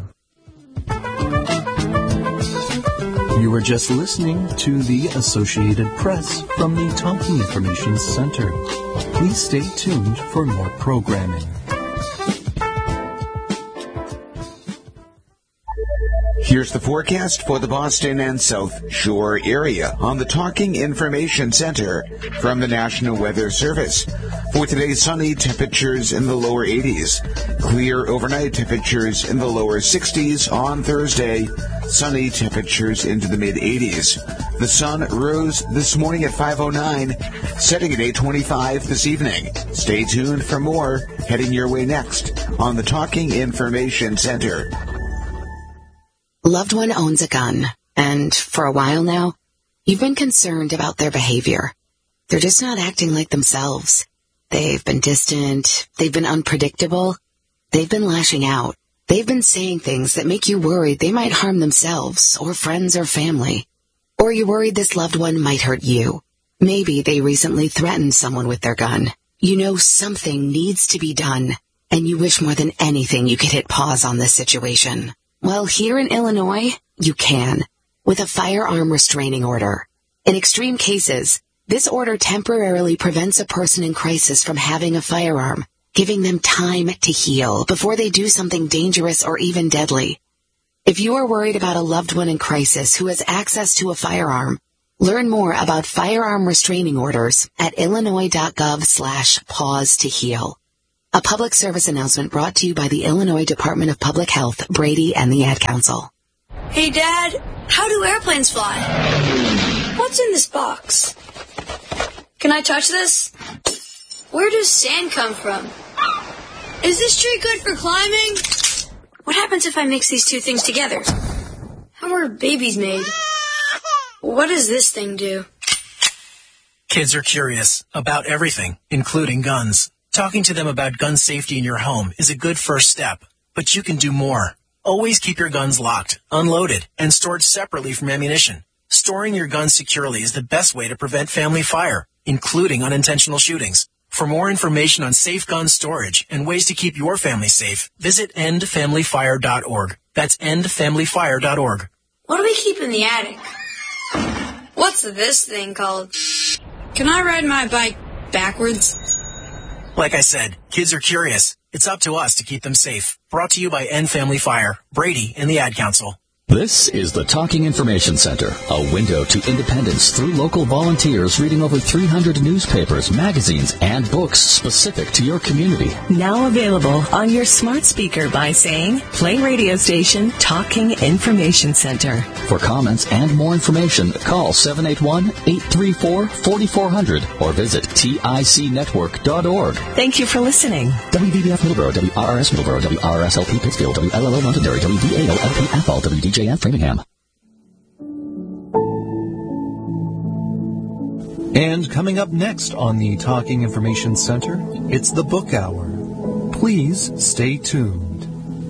You were just listening to the Associated Press from the Talking Information Center. Please stay tuned for more programming. Here's the forecast for the Boston and South Shore area on the Talking Information Center from the National Weather Service. For today, sunny, temperatures in the lower 80s. Clear overnight, temperatures in the lower 60s. On Thursday, sunny, temperatures into the mid-80s. The sun rose this morning at 5:09, setting at 8:25 this evening. Stay tuned for more heading your way next on the Talking Information Center. Loved one owns a gun, and for a while now, you've been concerned about their behavior. They're just not acting like themselves. They've been distant, they've been unpredictable, they've been lashing out. They've been saying things that make you worried they might harm themselves or friends or family. Or you're worried this loved one might hurt you. Maybe they recently threatened someone with their gun. You know something needs to be done, and you wish more than anything you could hit pause on this situation. Well, here in Illinois, you can, with a firearm restraining order. In extreme cases, this order temporarily prevents a person in crisis from having a firearm, giving them time to heal before they do something dangerous or even deadly. If you are worried about a loved one in crisis who has access to a firearm, learn more about firearm restraining orders at illinois.gov/pause to heal. A public service announcement brought to you by the Illinois Department of Public Health, Brady, and the Ad Council. Hey, Dad, how do airplanes fly? What's in this box? Can I touch this? Where does sand come from? Is this tree good for climbing? What happens if I mix these two things together? How are babies made? What does this thing do? Kids are curious about everything, including guns. Talking to them about gun safety in your home is a good first step, but you can do more. Always keep your guns locked, unloaded, and stored separately from ammunition. Storing your guns securely is the best way to prevent family fire, including unintentional shootings. For more information on safe gun storage and ways to keep your family safe, visit endfamilyfire.org. That's endfamilyfire.org. What do we keep in the attic? What's this thing called? Can I ride my bike backwards? Like I said, kids are curious. It's up to us to keep them safe. Brought to you by End Family Fire, Brady, and the Ad Council. This is the Talking Information Center, a window to independence through local volunteers reading over 300 newspapers, magazines, and books specific to your community. Now available on your smart speaker by saying, play radio station Talking Information Center. For comments and more information, call 781-834-4400 or visit ticnetwork.org. Thank you for listening. WVBF Middleborough, WRRS Middleborough, WRSLP Pittsfield, WLLO Londonderry, WDAOLP Athol, WDJF Framingham. And coming up next on the Talking Information Center, it's the Book Hour. Please stay tuned.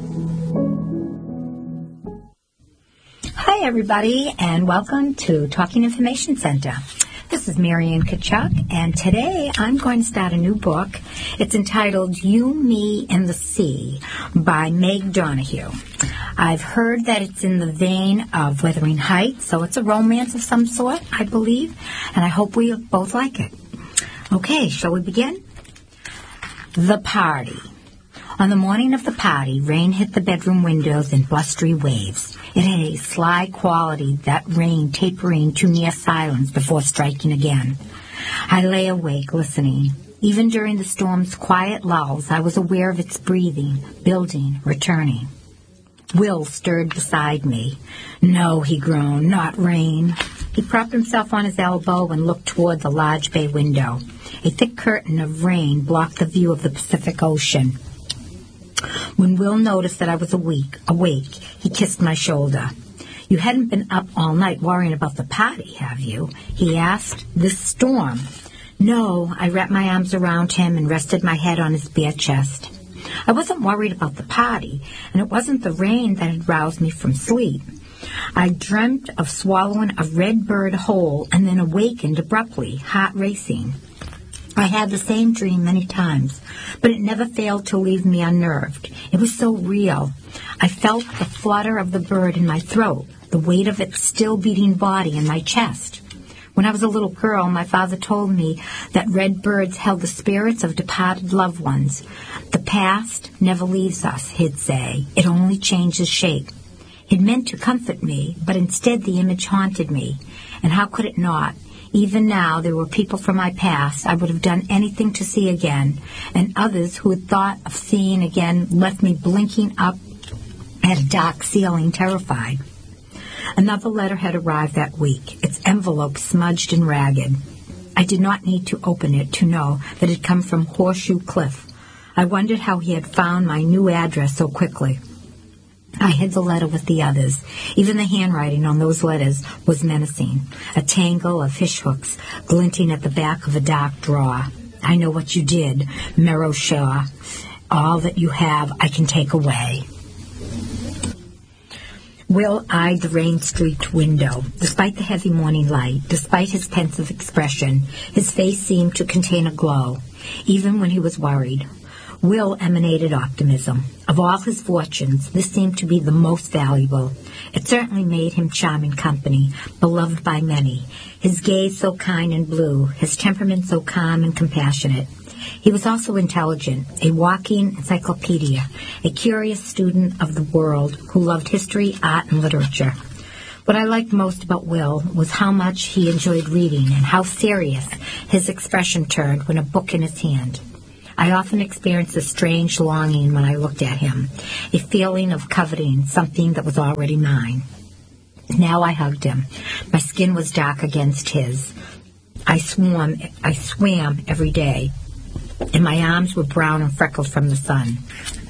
Hi, everybody, and welcome to Talking Information Center. This is Marian Kachuk, and today I'm going to start a new book. It's entitled You, Me, and the Sea by Meg Donahue. I've heard that it's in the vein of Wuthering Heights, so it's a romance of some sort, I believe, and I hope we both like it. Okay, shall we begin? The Party. On the morning of the party, rain hit the bedroom windows in blustery waves. It had a sly quality, that rain tapering to near silence before striking again. I lay awake, listening. Even during the storm's quiet lulls, I was aware of its breathing, building, returning. Will stirred beside me. No, he groaned, not rain. He propped himself on his elbow and looked toward the large bay window. A thick curtain of rain blocked the view of the Pacific Ocean. When Will noticed that I was awake, he kissed my shoulder. You hadn't been up all night worrying about the party, have you? He asked. This storm. No, I wrapped my arms around him and rested my head on his bare chest. I wasn't worried about the party, and it wasn't the rain that had roused me from sleep. I dreamt of swallowing a red bird whole and then awakened abruptly, heart racing. I had the same dream many times, but it never failed to leave me unnerved. It was so real. I felt the flutter of the bird in my throat, the weight of its still beating body in my chest. When I was a little girl, my father told me that red birds held the spirits of departed loved ones. The past never leaves us, he'd say. It only changes shape. It meant to comfort me, but instead the image haunted me. And how could it not? Even now, there were people from my past I would have done anything to see again, and others who had thought of seeing again left me blinking up at a dark ceiling, terrified. Another letter had arrived that week, its envelope smudged and ragged. I did not need to open it to know that it had come from Horseshoe Cliff. I wondered how he had found my new address so quickly. I hid the letter with the others. Even the handwriting on those letters was menacing, a tangle of fishhooks glinting at the back of a dark drawer. I know what you did, Merrow Shaw. All that you have I can take away. Will eyed the rain-streaked window. Despite the heavy morning light, despite his pensive expression, his face seemed to contain a glow, even when he was worried. Will emanated optimism. Of all his fortunes, this seemed to be the most valuable. It certainly made him charming company, beloved by many. His gaze so kind and blue, his temperament so calm and compassionate. He was also intelligent, a walking encyclopedia, a curious student of the world who loved history, art, and literature. What I liked most about Will was how much he enjoyed reading and how serious his expression turned when a book in his hand. I often experienced a strange longing when I looked at him, a feeling of coveting something that was already mine. Now I hugged him. My skin was dark against his. I swam every day, and my arms were brown and freckled from the sun.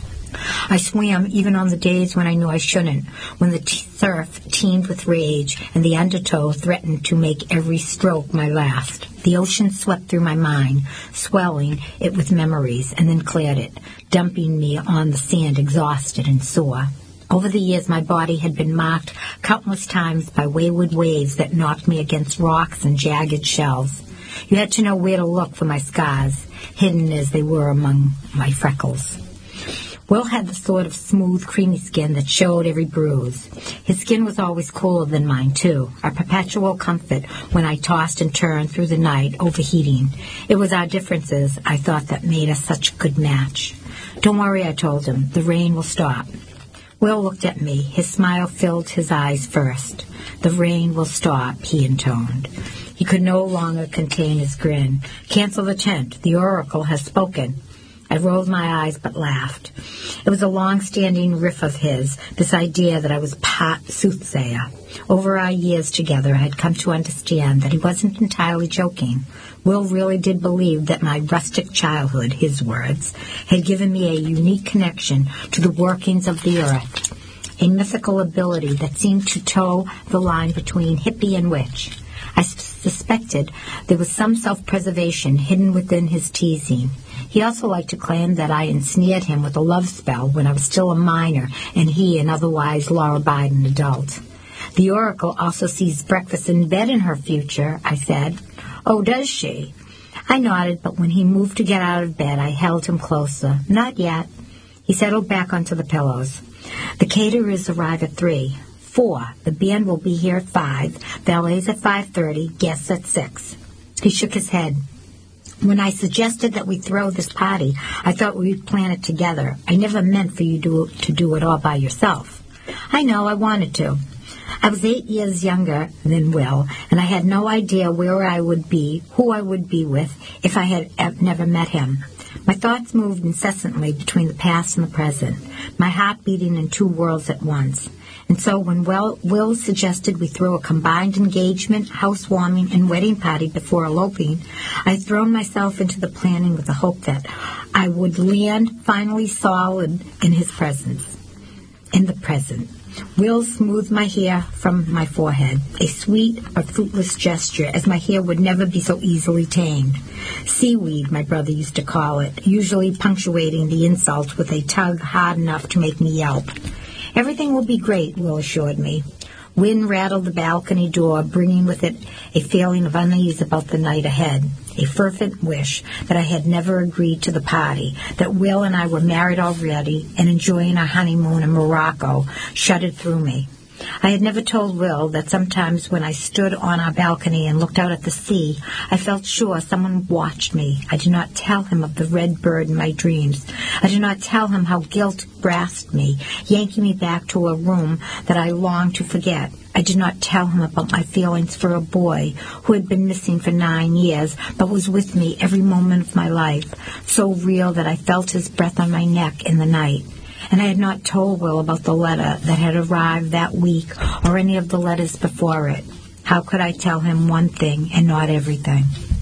I swam even on the days when I knew I shouldn't, when the surf teemed with rage and the undertow threatened to make every stroke my last. The ocean swept through my mind, swelling it with memories, and then cleared it, dumping me on the sand exhausted and sore. Over the years, my body had been marked countless times by wayward waves that knocked me against rocks and jagged shells. You had to know where to look for my scars, hidden as they were among my freckles. Will had the sort of smooth, creamy skin that showed every bruise. His skin was always cooler than mine, too, a perpetual comfort when I tossed and turned through the night, overheating. It was our differences, I thought, that made us such a good match. Don't worry, I told him. The rain will stop. Will looked at me. His smile filled his eyes first. The rain will stop, he intoned. He could no longer contain his grin. Cancel the tent. The oracle has spoken. I rolled my eyes but laughed. It was a long-standing riff of his, this idea that I was part soothsayer. Over our years together, I had come to understand that he wasn't entirely joking. Will really did believe that my rustic childhood, his words, had given me a unique connection to the workings of the earth, a mythical ability that seemed to toe the line between hippie and witch. I suspected there was some self-preservation hidden within his teasing. He also liked to claim that I ensnared him with a love spell when I was still a minor and he an otherwise law-abiding adult. The oracle also sees breakfast in bed in her future, I said. Oh, does she? I nodded, but when he moved to get out of bed, I held him closer. Not yet. He settled back onto the pillows. The caterers arrive at 3. 4. The band will be here at 5. Ballet's at 5:30. Guests at 6. He shook his head. When I suggested that we throw this party, I thought we'd plan it together. I never meant for you to do it all by yourself. I know, I wanted to. I was 8 years younger than Will, and I had no idea where I would be, who I would be with, if I had never met him. My thoughts moved incessantly between the past and the present, my heart beating in two worlds at once. And so when Will suggested we throw a combined engagement, housewarming, and wedding party before eloping, I had thrown myself into the planning with the hope that I would land finally solid in his presence, in the present. Will smoothed my hair from my forehead, a sweet but fruitless gesture, as my hair would never be so easily tamed. Seaweed, my brother used to call it, usually punctuating the insult with a tug hard enough to make me yelp. Everything will be great, Will assured me. Wind rattled the balcony door, bringing with it a feeling of unease about the night ahead, a fervent wish that I had never agreed to the party, that Will and I were married already and enjoying our honeymoon in Morocco, shuddered through me. I had never told Will that sometimes when I stood on our balcony and looked out at the sea, I felt sure someone watched me. I did not tell him of the red bird in my dreams. I did not tell him how guilt grasped me, yanking me back to a room that I longed to forget. I did not tell him about my feelings for a boy who had been missing for 9 years, but was with me every moment of my life, so real that I felt his breath on my neck in the night. And I had not told Will about the letter that had arrived that week or any of the letters before it. How could I tell him one thing and not everything?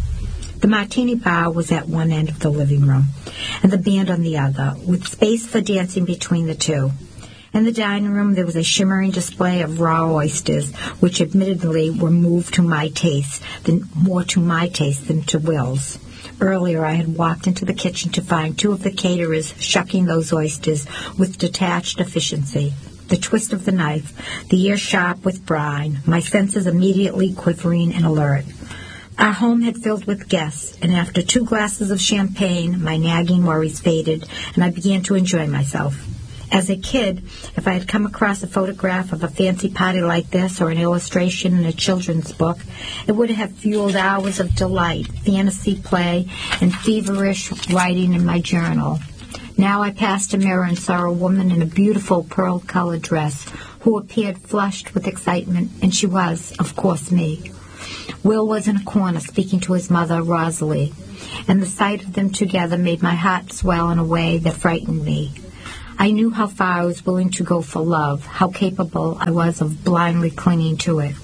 The martini bar was at one end of the living room, and the band on the other, with space for dancing between the two. In the dining room there was a shimmering display of raw oysters, which admittedly were more to my taste than to Will's. Earlier I had walked into the kitchen to find 2 of the caterers shucking those oysters with detached efficiency. the twist of the knife, the ear sharp with brine, my senses immediately quivering and alert. Our home had filled with guests, and after 2 glasses of champagne, my nagging worries faded, and I began to enjoy myself. As a kid, if I had come across a photograph of a fancy party like this or an illustration in a children's book, it would have fueled hours of delight, fantasy play, and feverish writing in my journal. Now I passed a mirror and saw a woman in a beautiful pearl-colored dress who appeared flushed with excitement, and she was, of course, me. Will was in a corner speaking to his mother, Rosalie, and the sight of them together made my heart swell in a way that frightened me. I knew how far I was willing to go for love, how capable I was of blindly clinging to it.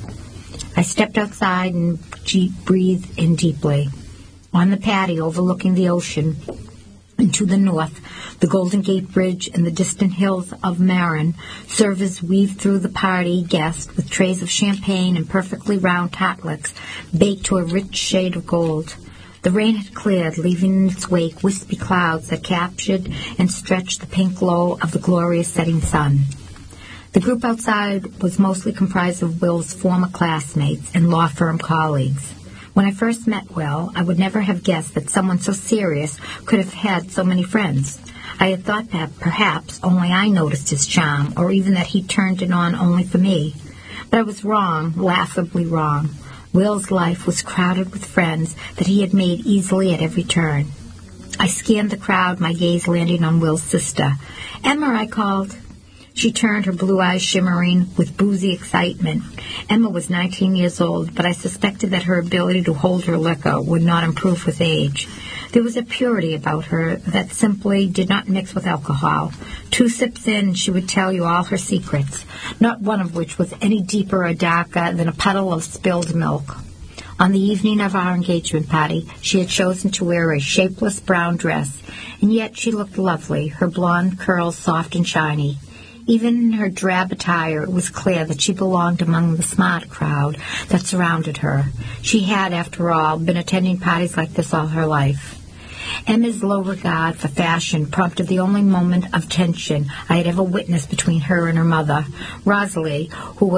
I stepped outside and breathed in deeply. On the patio overlooking the ocean, and to the north, the Golden Gate Bridge and the distant hills of Marin, servers weaved through the party guests with trays of champagne and perfectly round tartlets baked to a rich shade of gold. The rain had cleared, leaving in its wake wispy clouds that captured and stretched the pink glow of the glorious setting sun. The group outside was mostly comprised of Will's former classmates and law firm colleagues. When I first met Will, I would never have guessed that someone so serious could have had so many friends. I had thought that perhaps only I noticed his charm, or even that he turned it on only for me. But I was wrong, laughably wrong. Will's life was crowded with friends that he had made easily at every turn. I scanned the crowd, my gaze landing on Will's sister. "Emma," I called. She turned, her blue eyes shimmering with boozy excitement. Emma was 19 years old, but I suspected that her ability to hold her liquor would not improve with age. There was a purity about her that simply did not mix with alcohol. 2 sips in, she would tell you all her secrets, not one of which was any deeper or darker than a puddle of spilled milk. On the evening of our engagement party, she had chosen to wear a shapeless brown dress, and yet she looked lovely, her blonde curls soft and shiny. Even in her drab attire, it was clear that she belonged among the smart crowd that surrounded her. She had, after all, been attending parties like this all her life. Emma's low regard for fashion prompted the only moment of tension I had ever witnessed between her and her mother, Rosalie, who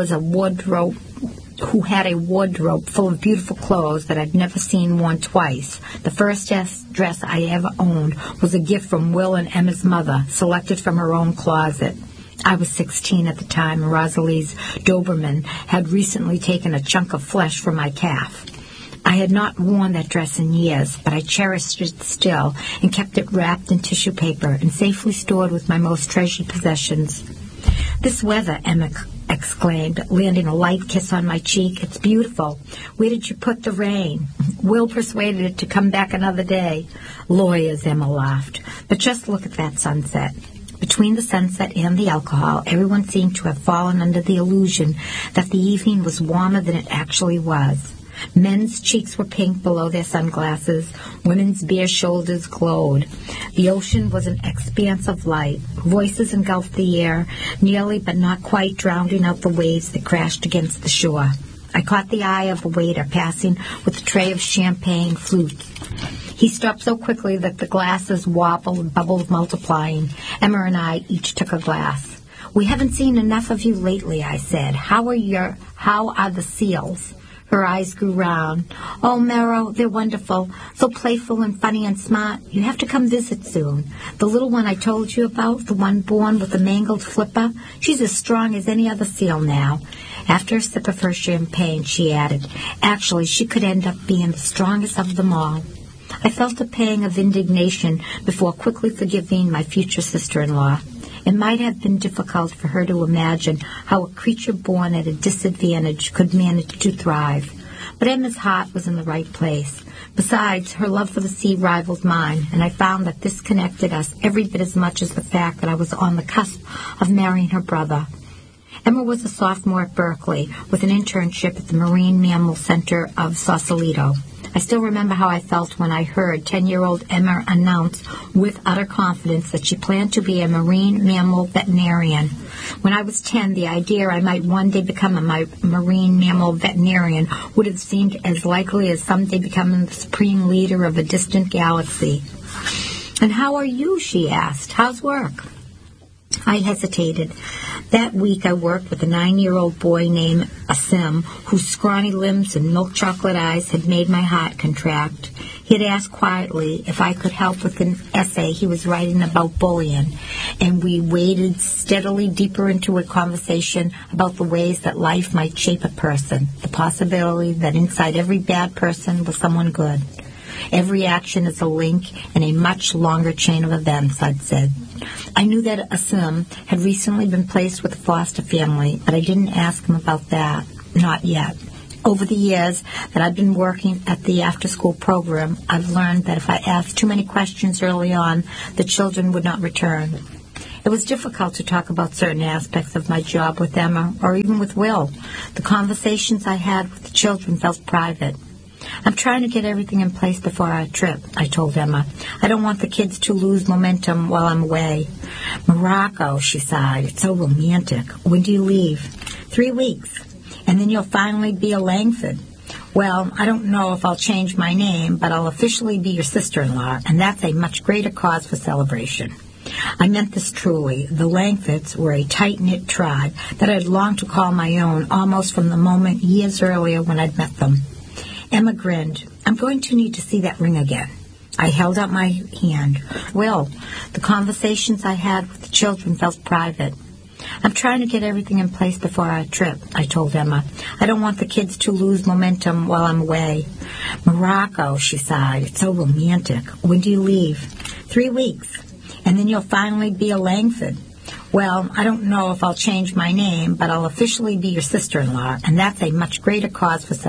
had a wardrobe full of beautiful clothes that I'd never seen worn twice. The first dress I ever owned was a gift from Will and Emma's mother, selected from her own closet. I was 16 at the time, and Rosalie's Doberman had recently taken a chunk of flesh from my calf. I had not worn that dress in years, but I cherished it still and kept it wrapped in tissue paper and safely stored with my most treasured possessions. "This weather," Emma exclaimed, landing a light kiss on my cheek. "It's beautiful. Where did you put the rain?" "Will persuaded it to come back another day." "Lawyers," Emma laughed. "But just look at that sunset." Between the sunset and the alcohol, everyone seemed to have fallen under the illusion that the evening was warmer than it actually was. Men's cheeks were pink below their sunglasses. Women's bare shoulders glowed. The ocean was an expanse of light. Voices engulfed the air, nearly but not quite drowning out the waves that crashed against the shore. I caught the eye of a waiter passing with a tray of champagne flutes. He stopped so quickly that the glasses wobbled and bubbles multiplying. Emma and I each took a glass. "We haven't seen enough of you lately," I said. How are the seals?" Her eyes grew round. "Oh, Mero, they're wonderful. So playful and funny and smart. You have to come visit soon. The little one I told you about, the one born with the mangled flipper, she's as strong as any other seal now." After a sip of her champagne, she added, "Actually, she could end up being the strongest of them all." I felt a pang of indignation before quickly forgiving my future sister-in-law. It might have been difficult for her to imagine how a creature born at a disadvantage could manage to thrive. But Emma's heart was in the right place. Besides, her love for the sea rivaled mine, and I found that this connected us every bit as much as the fact that I was on the cusp of marrying her brother. Emma was a sophomore at Berkeley with an internship at the Marine Mammal Center of Sausalito. I still remember how I felt when I heard 10-year-old Emma announce with utter confidence that she planned to be a marine mammal veterinarian. When I was 10, the idea I might one day become a marine mammal veterinarian would have seemed as likely as someday becoming the supreme leader of a distant galaxy. "And how are you?" she asked. "How's work?" I hesitated. That week I worked with a 9-year-old boy named Asim, whose scrawny limbs and milk chocolate eyes had made my heart contract. He had asked quietly if I could help with an essay he was writing about bullying, and we waded steadily deeper into a conversation about the ways that life might shape a person, the possibility that inside every bad person was someone good. Every action is a link in a much longer chain of events, I'd said. I knew that Asim had recently been placed with a foster family, but I didn't ask him about that. Not yet. Over the years that I've been working at the after-school program, I've learned that if I asked too many questions early on, the children would not return. It was difficult to talk about certain aspects of my job with Emma, or even with Will. The conversations I had with the children felt private. I'm trying to get everything in place before our trip, I told Emma. I don't want the kids to lose momentum while I'm away. Morocco, she sighed. It's so romantic. When do you leave? 3 weeks. And then you'll finally be a Langford. Well, I don't know if I'll change my name, but I'll officially be your sister-in-law, and that's a much greater cause for celebration. I meant this truly. The Langfords were a tight-knit tribe that I'd longed to call my own almost from the moment years earlier when I'd met them. Emma grinned. I'm going to need to see that ring again. I held out my hand. Will, the conversations I had with the children felt private. I'm trying to get everything in place before our trip, I told Emma. I don't want the kids to lose momentum while I'm away. Morocco, she sighed. It's so romantic. When do you leave? 3 weeks. And then you'll finally be a Langford. Well, I don't know if I'll change my name, but I'll officially be your sister-in-law, and that's a much greater cause for